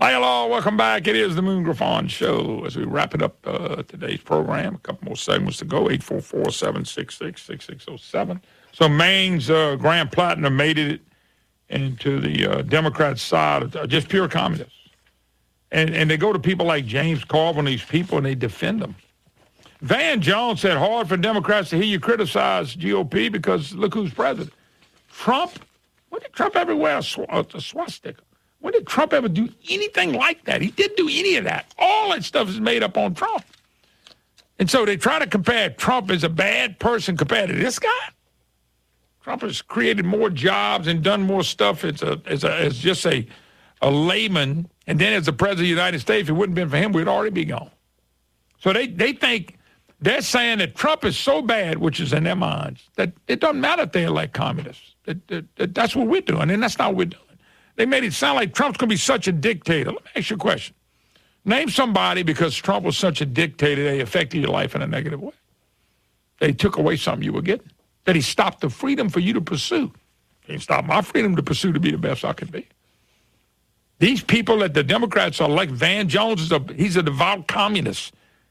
Hi, hello. Welcome back. It is the Moon Griffon Show. As we wrap it up today's program, a couple more segments to go. 844-766-6607. So Maine's Graham Plattner made it into the Democrat side of just pure communists. And they go to people like James Carville and these people, and they defend them. Van Jones said, hard for Democrats to hear you criticize GOP because look who's president. Trump, when did Trump ever wear a swastika? When did Trump ever do anything like that? He didn't do any of that. All that stuff is made up on Trump. And so they try to compare Trump as a bad person compared to this guy. Trump has created more jobs and done more stuff as just a layman. And then as the president of the United States, if it wouldn't have been for him, we'd already be gone. So they think they're saying that Trump is so bad, which is in their minds, that it doesn't matter if they elect communists. That's what we're doing, and that's not what we're doing. They made it sound like Trump's going to be such a dictator. Let me ask you a question. Name somebody because Trump was such a dictator, they affected your life in a negative way. They took away something you were getting. That he stopped the freedom for you to pursue. He didn't stop my freedom to pursue to be the best I could be. These people that the Democrats are like Van Jones, he's a devout communist.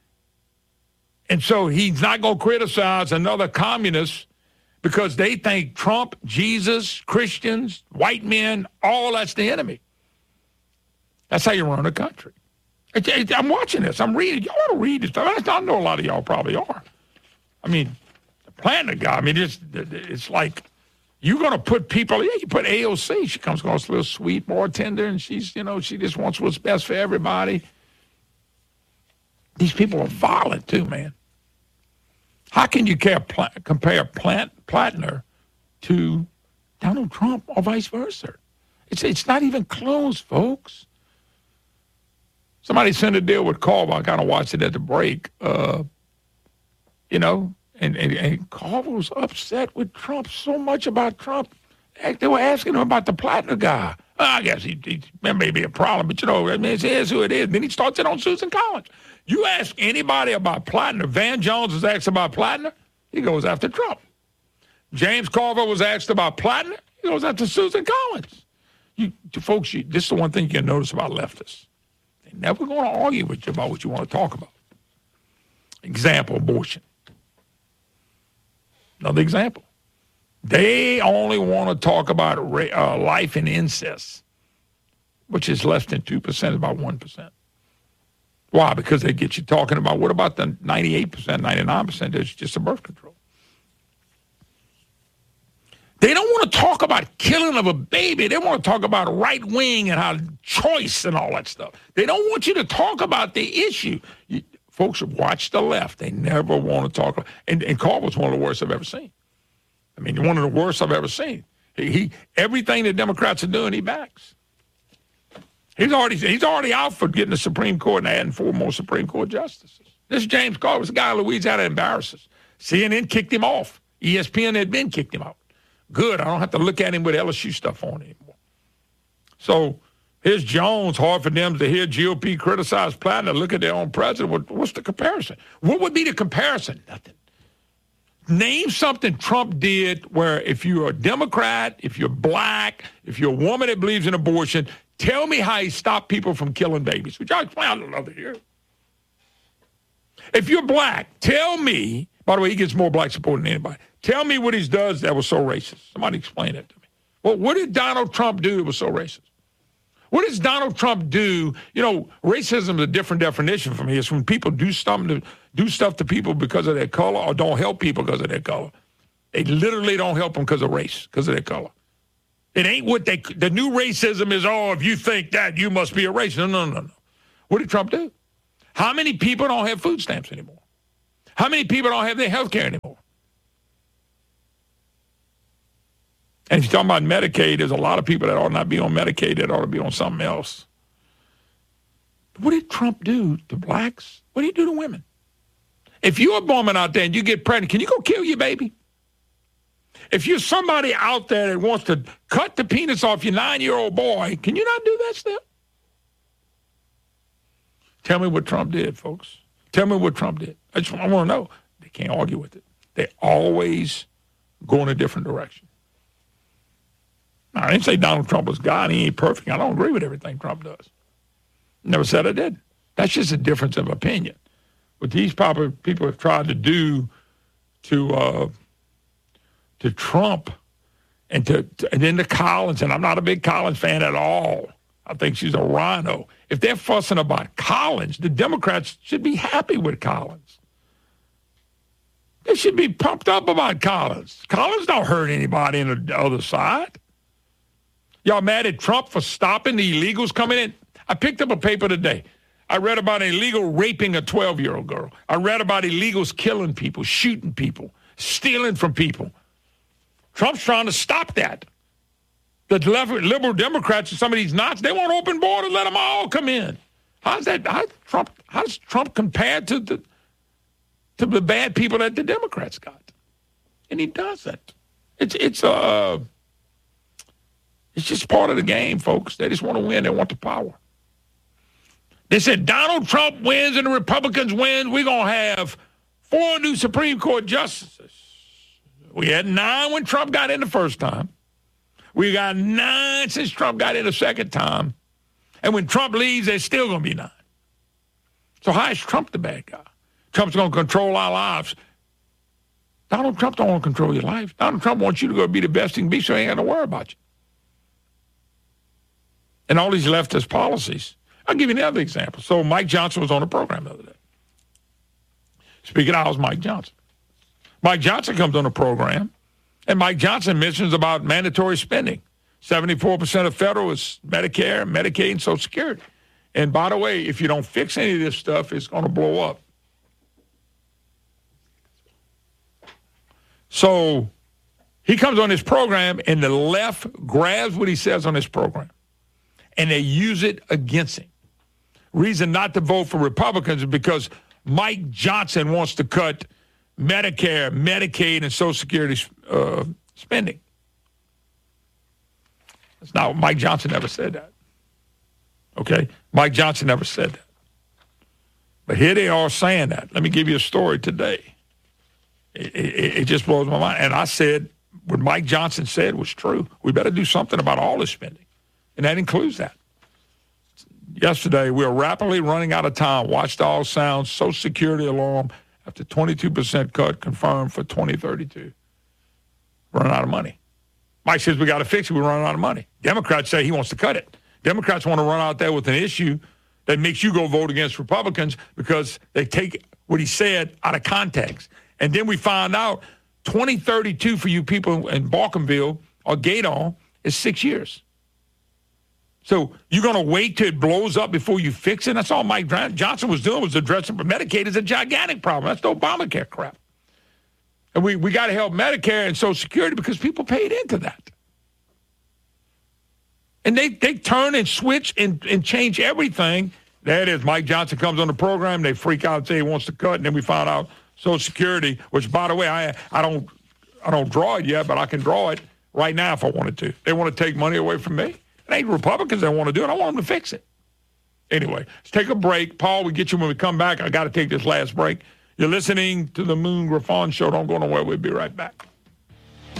And so he's not going to criticize another communist because they think Trump, Jesus, Christians, white men, all that's the enemy. That's how you run a country. I'm watching this. I'm reading. Y'all ought to read this stuff. I know a lot of y'all probably are. I mean, the Plattner guy, I mean, it's like you're going to put people, you put AOC. She comes across a little sweet bartender, and she's, she just wants what's best for everybody. These people are violent too, man. How can you compare Plattner to Donald Trump or vice versa? It's not even close, folks. Somebody sent a deal with Carville. I kind of watched it at the break, and Carville was upset with Trump so much about Trump. They were asking him about the Plattner guy. I guess that may be a problem, but it is who it is. Then he starts it on Susan Collins. You ask anybody about Plattner. Van Jones was asked about Plattner. He goes after Trump. James Carville was asked about Plattner. He goes after Susan Collins. Folks, this is the one thing you can notice about leftists. They're never going to argue with you about what you want to talk about. Example, abortion. Another example. They only want to talk about life and incest, which is less than 2%, about 1%. Why? Because they get you talking about what about the 98%, 99% that's just a birth control. They don't want to talk about killing of a baby. They want to talk about right wing and how choice and all that stuff. They don't want you to talk about the issue. Folks, watch the left. They never want to talk about and Carville's one of the worst I've ever seen. I mean, one of the worst I've ever seen. He everything the Democrats are doing, he backs. He's already out for getting the Supreme Court and adding 4 more Supreme Court justices. This is James Carville, the guy in Louisiana that embarrasses. CNN kicked him off. ESPN had been kicked him out. Good. I don't have to look at him with LSU stuff on anymore. So here's Jones. Hard for them to hear GOP criticize Plattner. Look at their own president. What's the comparison? What would be the comparison? Nothing. Name something Trump did where if you're a Democrat, if you're black, if you're a woman that believes in abortion, tell me how he stopped people from killing babies, which I explain. I'd love to hear. If you're black, tell me, by the way, he gets more black support than anybody. Tell me what he does that was so racist. Somebody explain that to me. Well, what did Donald Trump do that was so racist? What does Donald Trump do? Racism is a different definition for me. It's when people do stuff to people because of their color or don't help people because of their color. They literally don't help them because of race, because of their color. It ain't what the new racism is, if you think that, you must be a racist. No. What did Trump do? How many people don't have food stamps anymore? How many people don't have their health care anymore? And if you're talking about Medicaid, there's a lot of people that ought not be on Medicaid that ought to be on something else. What did Trump do to blacks? What did he do to women? If you're a woman out there and you get pregnant, can you go kill your baby? If you're somebody out there that wants to cut the penis off your 9-year-old boy, can you not do that still? Tell me what Trump did, folks. Tell me what Trump did. I want to know. They can't argue with it. They always go in a different direction. Now, I didn't say Donald Trump was God. He ain't perfect. I don't agree with everything Trump does. Never said I did. That's just a difference of opinion. What these people have tried to do to Trump and then to Collins, and I'm not a big Collins fan at all. I think she's a rhino. If they're fussing about Collins, the Democrats should be happy with Collins. They should be pumped up about Collins. Collins don't hurt anybody on the other side. Y'all mad at Trump for stopping the illegals coming in? I picked up a paper today. I read about an illegal raping a 12-year-old girl. I read about illegals killing people, shooting people, stealing from people. Trump's trying to stop that. The liberal Democrats and some of these Nazis, they want open borders, let them all come in. How does Trump compare to the bad people that the Democrats got? And he doesn't. It's just part of the game, folks. They just want to win. They want the power. They said Donald Trump wins and the Republicans win. We're going to have 4 new Supreme Court justices. We had 9 when Trump got in the first time. We got 9 since Trump got in the second time. And when Trump leaves, there's still going to be 9. So how is Trump the bad guy? Trump's going to control our lives. Donald Trump don't want to control your life. Donald Trump wants you to go be the best you can be so he ain't got to worry about you. And all these leftist policies. I'll give you another example. So Mike Johnson was on a program the other day. Speaking of, Mike Johnson. Mike Johnson comes on a program, and Mike Johnson mentions about mandatory spending. 74% of federal is Medicare, Medicaid, and Social Security. And by the way, if you don't fix any of this stuff, it's going to blow up. So he comes on this program, and the left grabs what he says on this program, and they use it against him. Reason not to vote for Republicans is because Mike Johnson wants to cut Medicare, Medicaid, and Social Security spending. That's not what Mike Johnson never said that. Okay? Mike Johnson never said that. But here they are saying that. Let me give you a story today. It just blows my mind. And I said what Mike Johnson said was true. We better do something about all this spending. And that includes that. Yesterday, we are rapidly running out of time. Watchdog sounds, Social Security alarm after 22% cut confirmed for 2032. Running out of money. Mike says we got to fix it. We're running out of money. Democrats say he wants to cut it. Democrats want to run out there with an issue that makes you go vote against Republicans because they take what he said out of context. And then we find out 2032 for you people in Balkanville or Gaydon is 6 years. So you're going to wait till it blows up before you fix it? That's all Mike Johnson was doing, was addressing Medicaid is a gigantic problem. That's the Obamacare crap. And we got to help Medicare and Social Security because people paid into that. And they turn and switch and change everything. There it is. Mike Johnson comes on the program. They freak out and say he wants to cut. And then we find out Social Security, which, by the way, I don't draw it yet, but I can draw it right now if I wanted to. They want to take money away from me. It ain't Republicans that want to do it. I want them to fix it. Anyway, let's take a break. Paul, we get you when we come back. I got to take this last break. You're listening to the Moon Griffon Show. Don't go nowhere. We'll be right back.